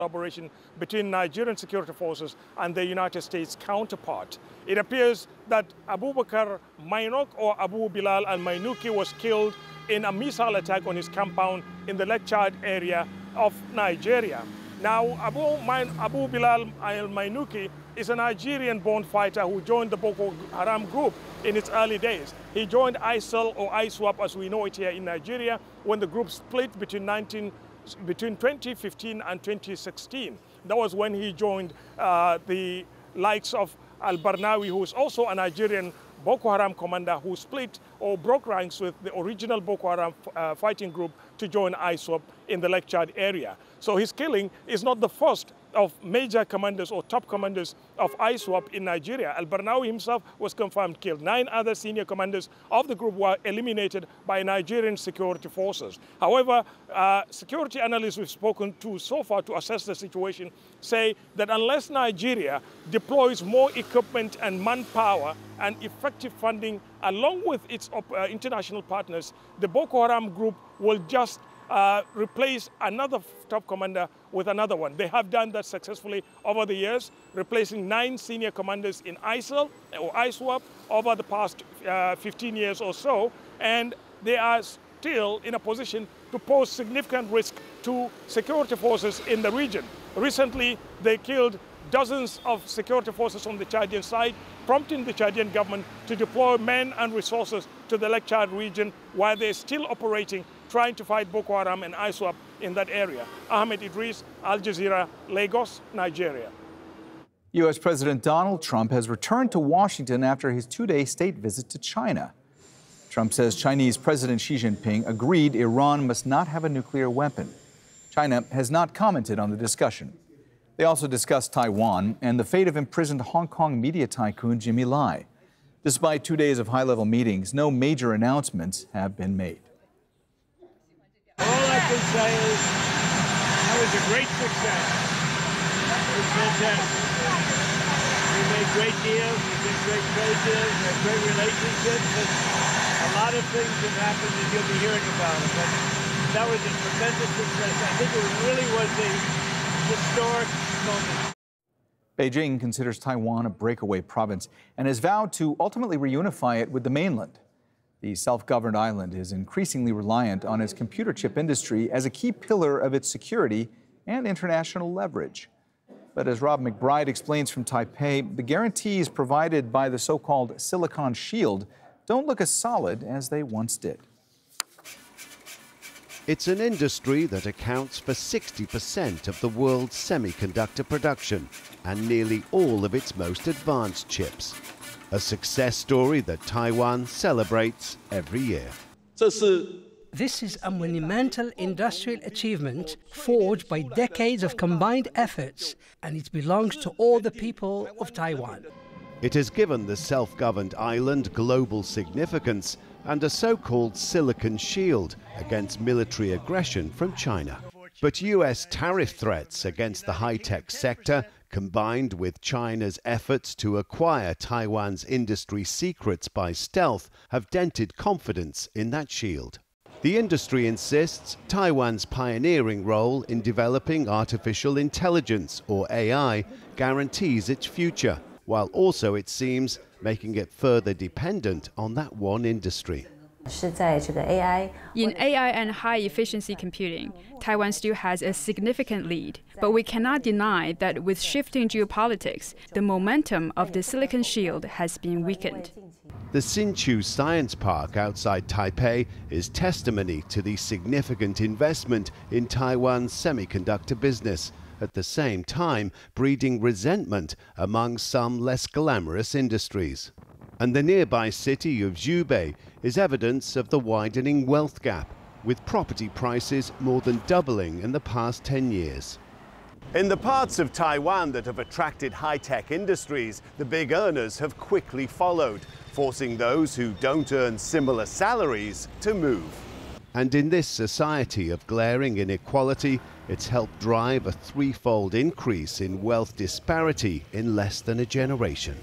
collaboration between Nigerian security forces and their United States counterpart. It appears that Abubakar Mainok or Abu Bilal al-Mainuki was killed in a missile attack on his compound in the Lake Chad area of Nigeria. Now, Abu Bilal al-Mainuki is a Nigerian-born fighter who joined the Boko Haram group in its early days. He joined ISIL or ISWAP as we know it here in Nigeria when the group split between 2015 and 2016. That was when he joined the likes of Al-Barnawi, who is also a Nigerian Boko Haram commander who split or broke ranks with the original Boko Haram fighting group to join ISWAP in the Lake Chad area. So his killing is not the first of major commanders or top commanders of ISWAP in Nigeria. Al-Barnawi himself was confirmed killed. 9 other senior commanders of the group were eliminated by Nigerian security forces. However, security analysts we've spoken to so far to assess the situation say that unless Nigeria deploys more equipment and manpower and effective funding along with its international partners, the Boko Haram group will just replace another top commander with another one. They have done that successfully over the years, replacing 9 senior commanders in ISIL or ISWAP over the past 15 years or so, and they are still in a position to pose significant risk to security forces in the region. Recently, they killed dozens of security forces on the Chadian side, prompting the Chadian government to deploy men and resources to the Lake Chad region while they're still operating, trying to fight Boko Haram and ISWAP in that area. Ahmed Idris, Al Jazeera, Lagos, Nigeria. U.S. President Donald Trump has returned to Washington after his 2-day state visit to China. Trump says Chinese President Xi Jinping agreed Iran must not have a nuclear weapon. China has not commented on the discussion. They also discussed Taiwan and the fate of imprisoned Hong Kong media tycoon Jimmy Lai. Despite 2 days of high-level meetings, no major announcements have been made. All I can say is that was a great success. It was fantastic. We made great deals, we did great trade deals, we had great relationships, and a lot of things have happened that you'll be hearing about it. But that was a tremendous success. I think it really was a historic moment. Beijing considers Taiwan a breakaway province and has vowed to ultimately reunify it with the mainland. The self-governed island is increasingly reliant on its computer chip industry as a key pillar of its security and international leverage. But as Rob McBride explains from Taipei, the guarantees provided by the so-called Silicon Shield don't look as solid as they once did. It's an industry that accounts for 60% of the world's semiconductor production and nearly all of its most advanced chips. A success story that Taiwan celebrates every year. This is a monumental industrial achievement forged by decades of combined efforts, and it belongs to all the people of Taiwan. It has given the self-governed island global significance and a so-called Silicon Shield against military aggression from China. But US tariff threats against the high-tech sector, combined with China's efforts to acquire Taiwan's industry secrets by stealth, have dented confidence in that shield. The industry insists Taiwan's pioneering role in developing artificial intelligence, or AI, guarantees its future, while also, it seems, making it further dependent on that one industry. In AI and high-efficiency computing, Taiwan still has a significant lead, but we cannot deny that with shifting geopolitics, the momentum of the Silicon Shield has been weakened. The Hsinchu Science Park outside Taipei is testimony to the significant investment in Taiwan's semiconductor business, at the same time breeding resentment among some less glamorous industries. And the nearby city of Zhubei is evidence of the widening wealth gap, with property prices more than doubling in the past 10 years. In the parts of Taiwan that have attracted high-tech industries, the big earners have quickly followed, forcing those who don't earn similar salaries to move. And in this society of glaring inequality, it's helped drive a threefold increase in wealth disparity in less than a generation.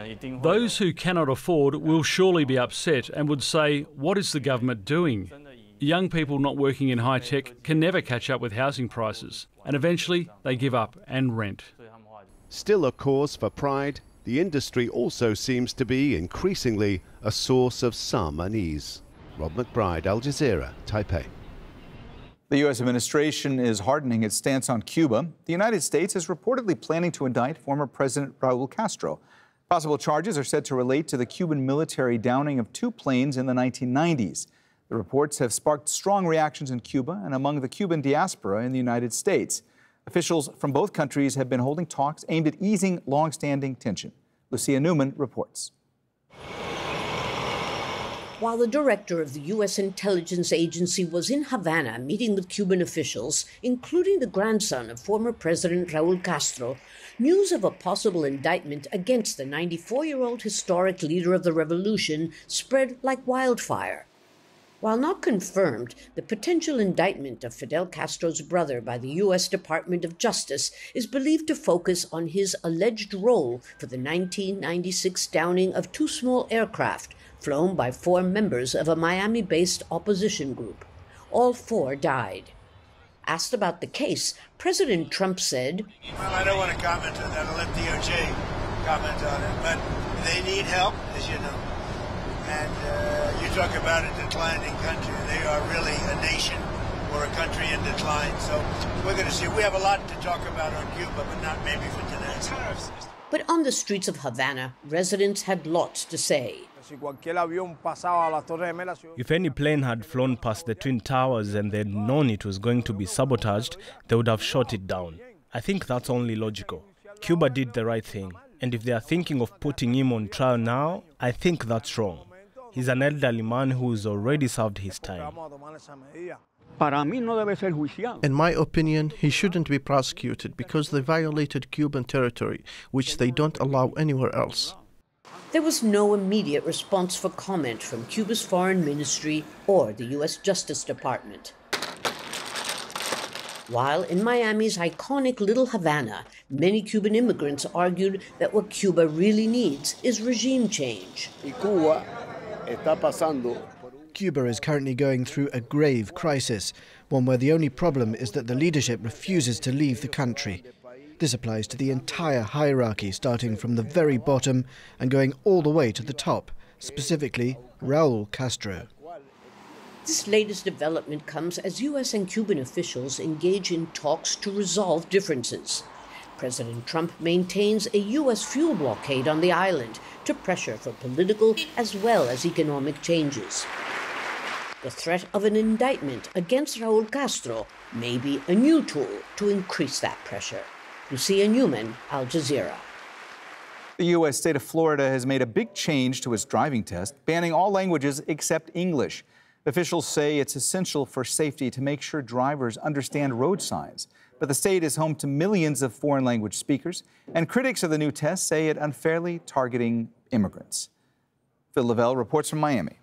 Those who cannot afford will surely be upset and would say, what is the government doing? Young people not working in high tech can never catch up with housing prices, and eventually they give up and rent. Still a cause for pride, the industry also seems to be increasingly a source of some unease. Rob McBride, Al Jazeera, Taipei. The U.S. administration is hardening its stance on Cuba. The United States is reportedly planning to indict former President Raul Castro. Possible charges are said to relate to the Cuban military downing of 2 planes in the 1990s. The reports have sparked strong reactions in Cuba and among the Cuban diaspora in the United States. Officials from both countries have been holding talks aimed at easing long-standing tension. Lucia Newman reports. While the director of the U.S. intelligence agency was in Havana meeting with Cuban officials, including the grandson of former President Raul Castro, news of a possible indictment against the 94-year-old historic leader of the revolution spread like wildfire. While not confirmed, the potential indictment of Fidel Castro's brother by the U.S. Department of Justice is believed to focus on his alleged role for the 1996 downing of 2 small aircraft flown by 4 members of a Miami-based opposition group. All 4 died. Asked about the case, President Trump said, "Well, I don't want to comment on that. I'll let DOJ comment on it. But they need help, as you know. And you talk about a declining country. They are really a nation or a country in decline. So we're going to see. We have a lot to talk about on Cuba, but not maybe for tonight." But on the streets of Havana, residents had lots to say. If any plane had flown past the Twin Towers and they'd known it was going to be sabotaged, they would have shot it down. I think that's only logical. Cuba did the right thing, and if they are thinking of putting him on trial now, I think that's wrong. He's an elderly man who's already served his time. In my opinion, he shouldn't be prosecuted because they violated Cuban territory, which they don't allow anywhere else. There was no immediate response for comment from Cuba's foreign ministry or the U.S. Justice Department. While in Miami's iconic Little Havana, many Cuban immigrants argued that what Cuba really needs is regime change. Cuba is currently going through a grave crisis, one where the only problem is that the leadership refuses to leave the country. This applies to the entire hierarchy, starting from the very bottom and going all the way to the top, specifically Raul Castro. This latest development comes as U.S. and Cuban officials engage in talks to resolve differences. President Trump maintains a U.S. fuel blockade on the island to pressure for political as well as economic changes. The threat of an indictment against Raul Castro may be a new tool to increase that pressure. Lucia Newman, Al Jazeera. The U.S. state of Florida has made a big change to its driving test, banning all languages except English. Officials say it's essential for safety to make sure drivers understand road signs. But the state is home to millions of foreign language speakers, and critics of the new test say it unfairly targeting immigrants. Phil Lavelle reports from Miami.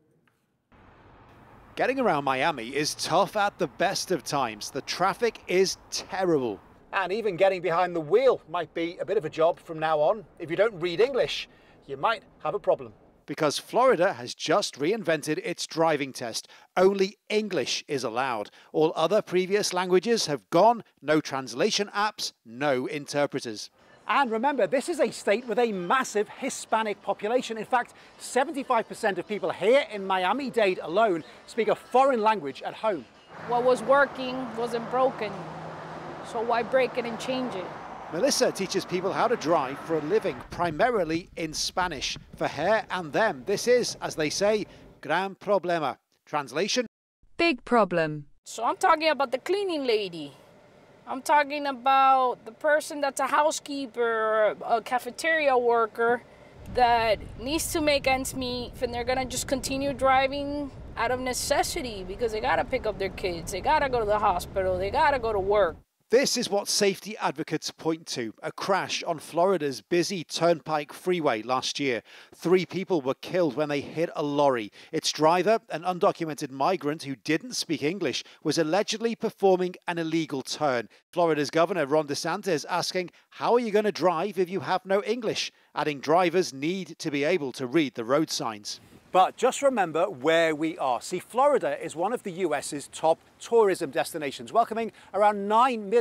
Getting around Miami is tough at the best of times. The traffic is terrible. And even getting behind the wheel might be a bit of a job from now on. If you don't read English, you might have a problem. Because Florida has just reinvented its driving test. Only English is allowed. All other previous languages have gone. No translation apps, no interpreters. And remember, this is a state with a massive Hispanic population. In fact, 75% of people here in Miami-Dade alone speak a foreign language at home. What was working wasn't broken. So why break it and change it? Melissa teaches people how to drive for a living, primarily in Spanish. For her and them, this is, as they say, gran problema. Translation? Big problem. So I'm talking about the cleaning lady. I'm talking about the person that's a housekeeper, a cafeteria worker that needs to make ends meet, and they're gonna just continue driving out of necessity because they gotta pick up their kids, they gotta go to the hospital, they gotta go to work. This is what safety advocates point to, a crash on Florida's busy Turnpike Freeway last year. 3 people were killed when they hit a lorry. Its driver, an undocumented migrant who didn't speak English, was allegedly performing an illegal turn. Florida's Governor Ron DeSantis asking, how are you going to drive if you have no English? Adding drivers need to be able to read the road signs. But just remember where we are. See, Florida is one of the US's top tourism destinations, welcoming around 9 million